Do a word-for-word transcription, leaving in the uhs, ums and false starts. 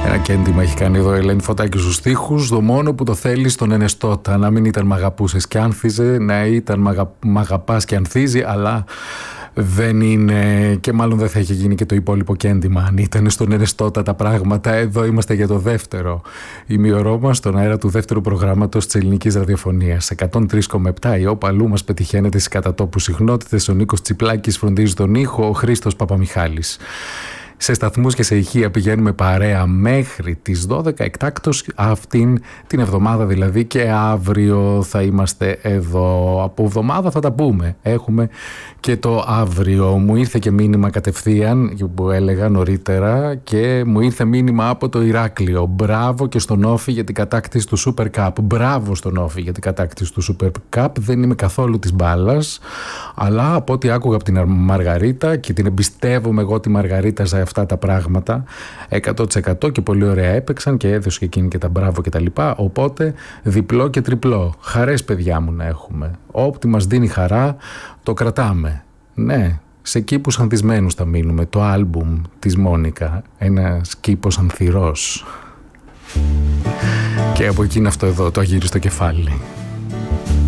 Ένα κέντημα έχει κάνει εδώ η Ελένη Φωτάκη στους στίχους. Το μόνο που το θέλει στον Ενεστώτα. Να μην ήταν μ' αγαπούσες και άνθιζε, να ήταν μ' αγα... αγαπάς και ανθίζει, αλλά δεν είναι, και μάλλον δεν θα είχε γίνει και το υπόλοιπο κέντημα αν ήταν στον Ενεστώτα τα πράγματα. Εδώ είμαστε για το δεύτερο ημιωρό μας, στον αέρα του δεύτερου προγράμματος της ελληνικής ραδιοφωνίας. εκατόν τρία κόμμα επτά η ΟΠ, αλλού μας πετυχαίνετε στις κατατόπους συχνότητες. Ο Νίκος Τσιπλάκης φροντίζει τον ήχο, ο Χρήστος Παπαμιχάλης. Σε σταθμούς και σε ηχεία πηγαίνουμε παρέα μέχρι τις δώδεκα, εκτάκτως αυτήν την εβδομάδα δηλαδή, και αύριο θα είμαστε εδώ. Από εβδομάδα θα τα πούμε. Έχουμε και το αύριο. Μου ήρθε και μήνυμα κατευθείαν που έλεγα νωρίτερα, και μου ήρθε μήνυμα από το Ηράκλειο. Μπράβο και στον Όφη για την κατάκτηση του Super Cup. Μπράβο στον Όφη για την κατάκτηση του Super Cup. Δεν είμαι καθόλου της μπάλας, αλλά από ό,τι άκουγα από την Μαργαρίτα, και την εμπιστεύομαι εγώ τη Μαργαρίτα σε αυτά τα πράγματα εκατό τοις εκατό, και πολύ ωραία έπαιξαν και έδωσε και εκείνη και τα μπράβο και τα λοιπά, οπότε διπλό και τριπλό. Χαρές, παιδιά μου, να έχουμε. Ό,τι μας δίνει χαρά το κρατάμε. Ναι, σε κήπους ανθισμένους θα μείνουμε. Το άλμπουμ της Μόνικα, ένας κήπος ανθυρός, και από εκεί είναι αυτό εδώ, το αγύριστο κεφάλι.